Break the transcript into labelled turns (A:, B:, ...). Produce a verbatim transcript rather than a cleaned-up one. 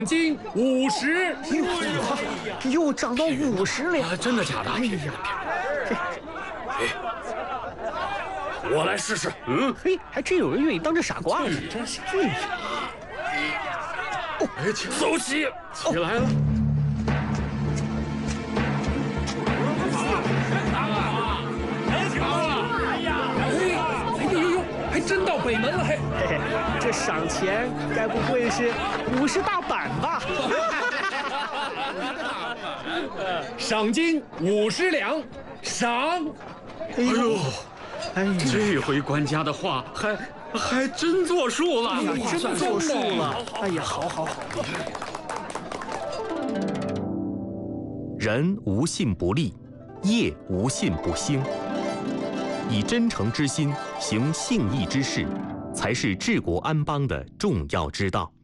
A: 金五十，
B: 又涨到五十两，
A: 啊，真的假的？
B: 哎呀，
A: 哎，我来试试。嗯，
B: 嘿，还真有人愿意当这傻瓜。
A: 真是。
B: 对呀。
A: 哦，哎，走起，起来了。还真到北门了，嘿！
B: 嘿嘿，这赏钱该不会是五十大板吧？
A: 赏金五十两，赏！
B: 哎呦，哎呀，
A: 这回官家的话还还真作数了，
B: 哎呀，真作数了！哎呀，好好好。
C: 人无信不立，业无信不兴。以真诚之心行信义之事，才是治国安邦的重要之道。